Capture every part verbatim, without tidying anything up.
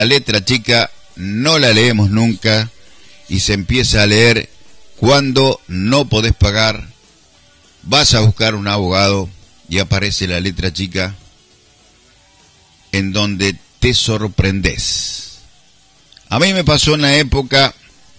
La letra chica no la leemos nunca y se empieza a leer cuando no podés pagar, vas a buscar un abogado y aparece la letra chica en donde te sorprendes. A mí me pasó en la época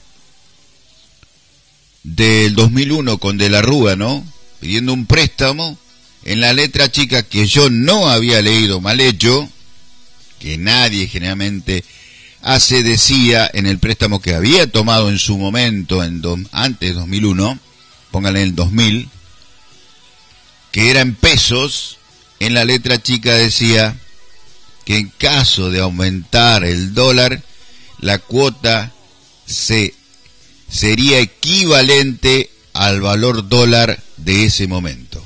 del dos mil uno con De la Rúa, ¿no? Pidiendo un préstamo en la letra chica que yo no había leído mal hecho, que nadie generalmente hace, decía en el préstamo que había tomado en su momento, en do, antes de dos mil uno, póngale en el dos mil, que era en pesos. En la letra chica decía que en caso de aumentar el dólar, la cuota se, sería equivalente al valor dólar de ese momento.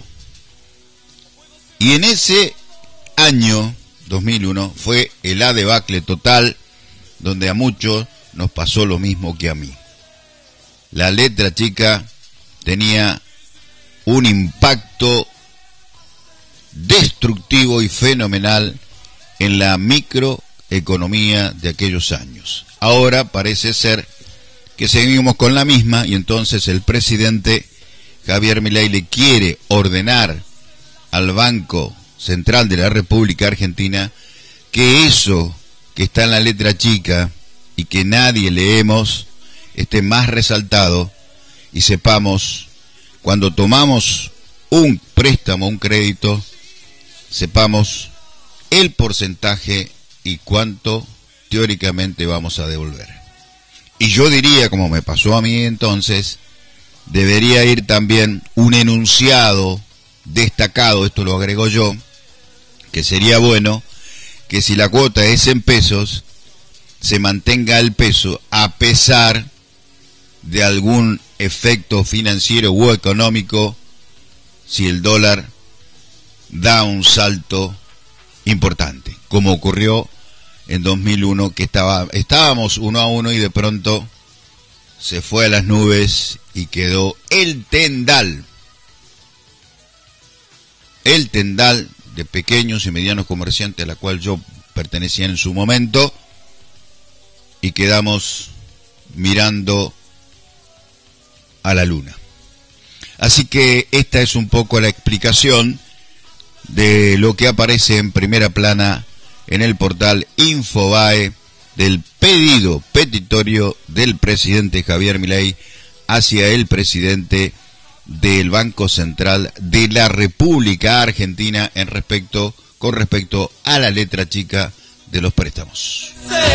Y en ese año, dos mil uno, fue el a debacle total, donde a muchos nos pasó lo mismo que a mí. La letra chica tenía un impacto destructivo y fenomenal en la microeconomía de aquellos años. Ahora parece ser que seguimos con la misma y entonces el presidente Javier Milei le quiere ordenar al Banco Central de la República Argentina que eso que está en la letra chica y que nadie leemos esté más resaltado y sepamos, cuando tomamos un préstamo, un crédito, sepamos el porcentaje y cuánto teóricamente vamos a devolver. Y yo diría, como me pasó a mí entonces, debería ir también un enunciado destacado, esto lo agrego yo, que sería bueno que si la cuota es en pesos, se mantenga el peso a pesar de algún efecto financiero u económico, si el dólar da un salto importante, como ocurrió en dos mil uno, que estaba, estábamos uno a uno y de pronto se fue a las nubes y quedó el tendal, el tendal de pequeños y medianos comerciantes a la cual yo pertenecía en su momento, y quedamos mirando a la luna. Así que esta es un poco la explicación de lo que aparece en primera plana en el portal Infobae del pedido petitorio del presidente Javier Milei hacia el presidente del Banco Central de la República Argentina en respecto, con respecto a la letra chica de los préstamos.